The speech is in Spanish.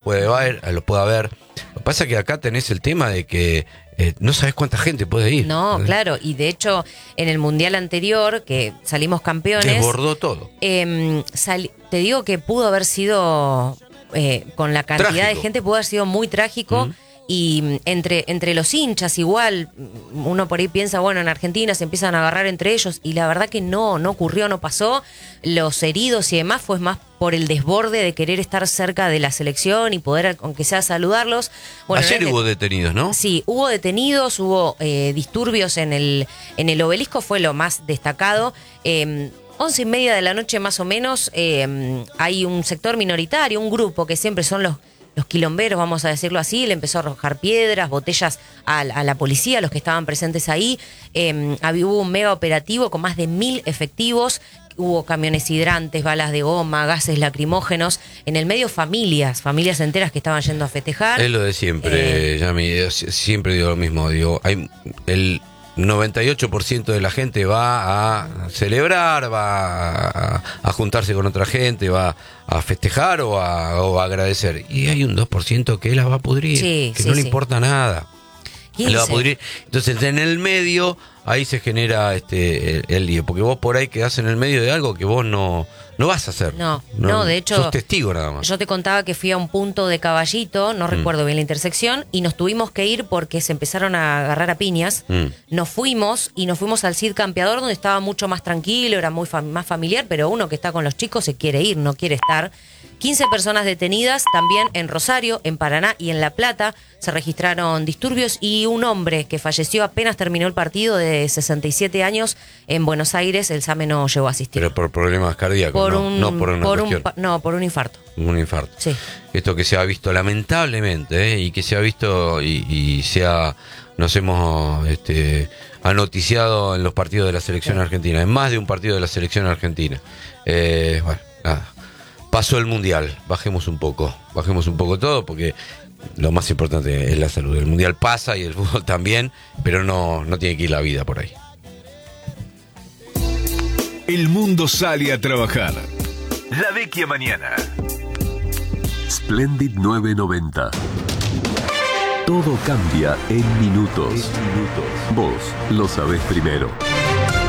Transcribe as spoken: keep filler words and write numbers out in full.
puede ver, lo pueda ver. Lo que pasa es que acá tenés el tema de que eh, no sabés cuánta gente puede ir. No, ¿Eh? claro, y de hecho en el Mundial anterior, que salimos campeones... Desbordó todo. Eh, sal, te digo que pudo haber sido, eh, con la cantidad Trágico. de gente, pudo haber sido muy trágico. Mm. Y entre, entre los hinchas igual, uno por ahí piensa, bueno, en Argentina se empiezan a agarrar entre ellos, y la verdad que no, no ocurrió, no pasó. Los heridos y demás fue más por el desborde de querer estar cerca de la selección y poder, aunque sea, saludarlos. Bueno, Ayer no hubo que, detenidos, ¿no? Sí, hubo detenidos, hubo eh, disturbios en el, en el obelisco, fue lo más destacado. Eh, Once y media de la noche más o menos, eh, hay un sector minoritario, un grupo que siempre son los... Los quilomberos, vamos a decirlo así, le empezó a arrojar piedras, botellas a, a la policía, a los que estaban presentes ahí. Eh, había, hubo un mega operativo con más de mil efectivos. Hubo camiones hidrantes, balas de goma, gases lacrimógenos. En el medio, familias, familias enteras que estaban yendo a festejar. Es lo de siempre, eh, Yami. Siempre digo lo mismo. Digo, hay el noventa y ocho por ciento de la gente va a celebrar, va a, a juntarse con otra gente, va a festejar o a, o a agradecer. Y hay un dos por ciento que la va a pudrir, sí, que sí, no le sí. importa nada. quince. Le va a pudrir. Entonces, en el medio, ahí se genera este el, el lío. Porque vos por ahí quedás en el medio de algo que vos no, no vas a hacer. No, no, no, de hecho... Sos testigo nada más. Yo te contaba que fui a un punto de Caballito, no mm. recuerdo bien la intersección, y nos tuvimos que ir porque se empezaron a agarrar a piñas. Mm. Nos fuimos y nos fuimos al Cid Campeador, donde estaba mucho más tranquilo, era muy fam- más familiar, pero uno que está con los chicos se quiere ir, no quiere estar. quince personas detenidas, también en Rosario, en Paraná y en La Plata se registraron disturbios, y un hombre que falleció apenas terminó el partido, de sesenta y siete años, en Buenos Aires. El SAME no llegó a asistir. Pero por problemas cardíacos, por ¿no? Un, no por una por cuestión. Un, no, por un infarto. Un infarto. Sí. Esto que se ha visto lamentablemente, ¿eh? y que se ha visto y, y se ha, nos hemos este, ha noticiado en los partidos de la selección sí. argentina, en más de un partido de la selección argentina. Eh, bueno, nada. Pasó el Mundial, bajemos un poco, bajemos un poco todo, porque lo más importante es la salud. El Mundial pasa y el fútbol también, pero no, no tiene que ir la vida por ahí. El mundo sale a trabajar. La Vecchia mañana. Splendid nueve noventa. Todo cambia en minutos. En minutos. Vos lo sabés primero.